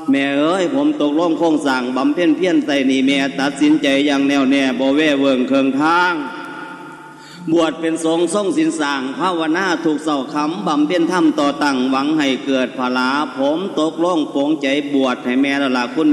แม่เอ้ยผมตกลงโครงสร้างบำเพ็ญเพียรใส่นี่แม่ตัดสินใจอย่างแน่วแน่บ่แว่เวิงเคืองทางบวชเป็นสงฆ์ทรงศีลสร้างภาวนาถูกเสาคำบำเพ็ญธรรมต่อตั้งหวังให้เกิดผลาผมตกลงโปร่งใจบวชให้แม่ละล่ะคุณ